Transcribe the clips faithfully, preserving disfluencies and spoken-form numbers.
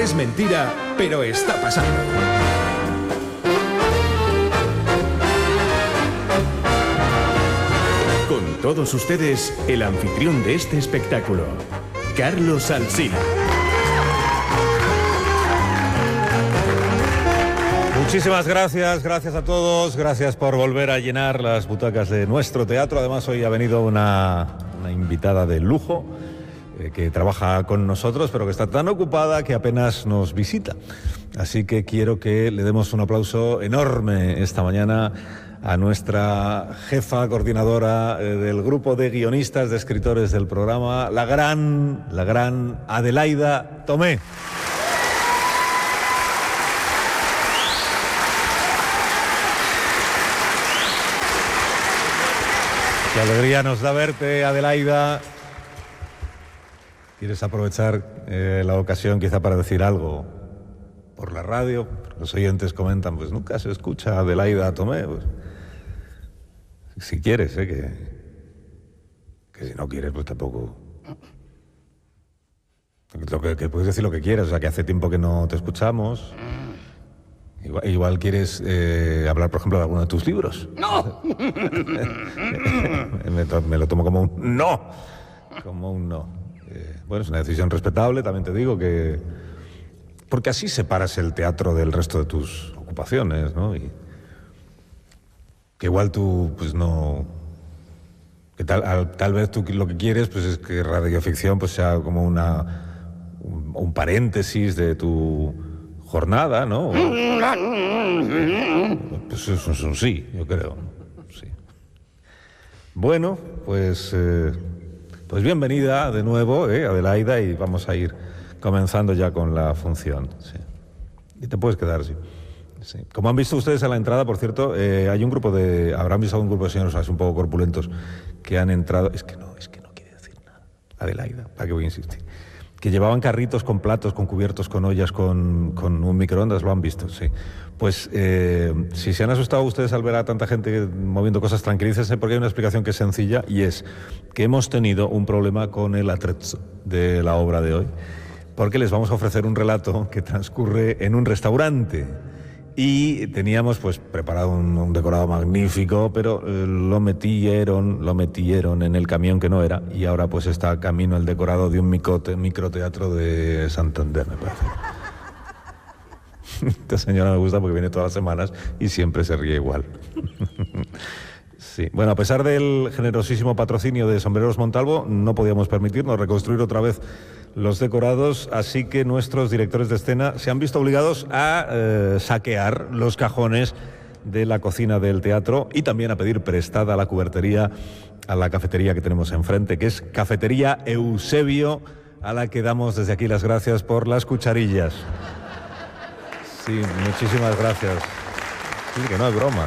Es mentira, pero está pasando. Con todos ustedes, el anfitrión de este espectáculo, Carlos Alsina. Muchísimas gracias, gracias a todos, gracias por volver a llenar las butacas de nuestro teatro. Además, hoy ha venido una, una invitada de lujo eh, que trabaja con nosotros, pero que está tan ocupada que apenas nos visita. Así que quiero que le demos un aplauso enorme esta mañana a nuestra jefa coordinadora eh, del grupo de guionistas, de escritores del programa, la gran, la gran Adelaida Tomé. Qué alegría nos da verte, Adelaida. ¿Quieres aprovechar eh, la ocasión quizá para decir algo por la radio? Los oyentes comentan, pues nunca se escucha a Adelaida Tomé. Pues, si quieres, ¿eh? Que, que si no quieres, pues tampoco. Lo que, que puedes decir lo que quieras, o sea, que hace tiempo que no te escuchamos. Igual, igual quieres eh, hablar, por ejemplo, de alguno de tus libros. ¡No! me, to me lo tomo como un no. Como un no. Eh, bueno, es una decisión respetable, también te digo que... Porque así separas el teatro del resto de tus ocupaciones, ¿no? Y que igual tú, pues no... Que tal, al, tal vez tú lo que quieres, pues es que radioficción pues sea como una... un, un paréntesis de tu... jornada, ¿no? Pues eso es un sí, yo creo. Sí. Bueno, pues, eh, pues bienvenida de nuevo, eh, Adelaida, y vamos a ir comenzando ya con la función. Sí. Y te puedes quedar, sí. Sí. Como han visto ustedes en la entrada, por cierto, eh, hay un grupo de... Habrán visto un grupo de señores así un poco corpulentos que han entrado... Es que no, es que no quiere decir nada. Adelaida, ¿para qué voy a insistir? Que llevaban carritos con platos, con cubiertos, con ollas, con, con un microondas, lo han visto, sí. Pues eh, si se han asustado ustedes al ver a tanta gente moviendo cosas, tranquilícense, porque hay una explicación que es sencilla, y es que hemos tenido un problema con el atrezzo de la obra de hoy, porque les vamos a ofrecer un relato que transcurre en un restaurante. Y teníamos pues preparado un, un decorado magnífico, pero eh, lo metieron, lo metieron en el camión que no era, y ahora pues está camino el decorado de un microte, microteatro de Santander, me parece. Esta señora me gusta porque viene todas las semanas y siempre se ríe igual. Sí. Bueno, a pesar del generosísimo patrocinio de Sombreros Montalvo, no podíamos permitirnos reconstruir otra vez los decorados, así que nuestros directores de escena se han visto obligados a eh, saquear los cajones de la cocina del teatro y también a pedir prestada la cubertería a la cafetería que tenemos enfrente, que es Cafetería Eusebio, a la que damos desde aquí las gracias por las cucharillas. Sí, muchísimas gracias. Sí, que no es broma.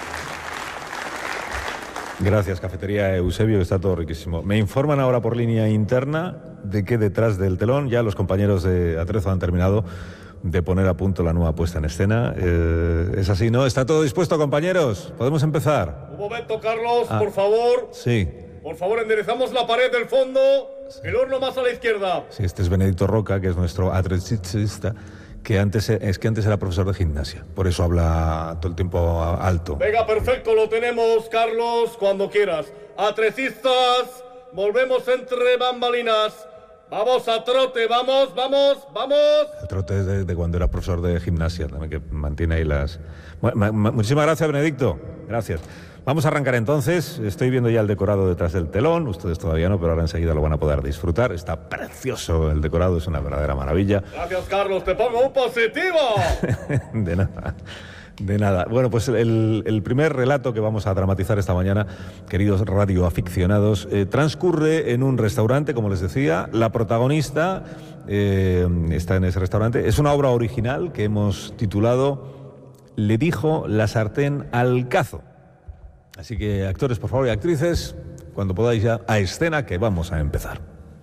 Gracias, Cafetería Eusebio, está todo riquísimo. Me informan ahora por línea interna de que detrás del telón ya los compañeros de Atrezo han terminado de poner a punto la nueva puesta en escena. Eh, es así, ¿no? ¿Está todo dispuesto, compañeros? ¿Podemos empezar? Un momento, Carlos, ah, por favor. Sí. Por favor, enderezamos la pared del fondo, sí. El horno más a la izquierda. Sí, este es Benedicto Roca, que es nuestro atrecista, que antes es que antes era profesor de gimnasia, por eso habla todo el tiempo alto. Venga, perfecto, lo tenemos, Carlos, cuando quieras. Atrecistas, volvemos entre bambalinas. Vamos a trote, vamos, vamos, vamos. El trote es de, de cuando era profesor de gimnasia, también, que mantiene ahí las... Bueno, muchísimas gracias, Benedicto. Gracias. Vamos a arrancar entonces. Estoy viendo ya el decorado detrás del telón. Ustedes todavía no, pero ahora enseguida lo van a poder disfrutar. Está precioso el decorado, es una verdadera maravilla. Gracias, Carlos. Te pongo un positivo. De nada. De nada. Bueno, pues el, el primer relato que vamos a dramatizar esta mañana, queridos radioaficionados, eh, transcurre en un restaurante, como les decía. La protagonista eh, está en ese restaurante. Es una obra original que hemos titulado Le dijo la sartén al cazo. Así que, actores, por favor, y actrices, cuando podáis ya a escena, que vamos a empezar.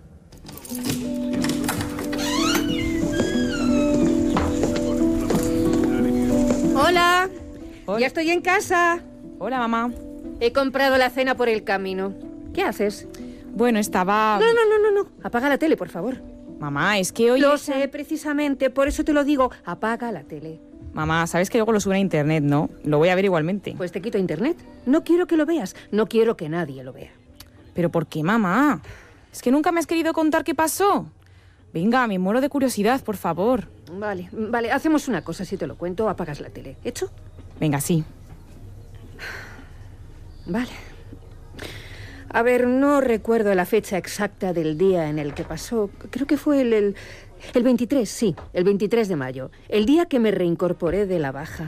Hola. Hola. Ya estoy en casa. Hola, mamá. He comprado la cena por el camino. ¿Qué haces? Bueno, estaba... No, no, no, no, no. Apaga la tele, por favor. Mamá, es que hoy... Lo esa- sé, precisamente, por eso te lo digo. Apaga la tele. Mamá, sabes que luego lo suben a internet, ¿no? Lo voy a ver igualmente. Pues te quito internet. No quiero que lo veas. No quiero que nadie lo vea. ¿Pero por qué, mamá? Es que nunca me has querido contar qué pasó. Venga, me muero de curiosidad, por favor. Vale, vale, hacemos una cosa. Si te lo cuento, apagas la tele. ¿Hecho? Venga, sí. Vale. A ver, no recuerdo la fecha exacta del día en el que pasó. Creo que fue el, el, el veintitrés, sí, el veintitrés de mayo. El día que me reincorporé de la baja.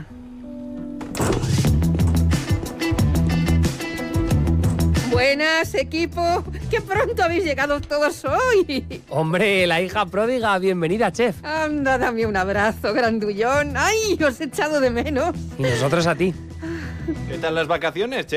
Buenas, equipo. ¡Qué pronto habéis llegado todos hoy! Hombre, la hija pródiga, bienvenida, chef. Anda, dame un abrazo, grandullón. ¡Ay, os he echado de menos! Y nosotros a ti. ¿Qué tal las vacaciones, che?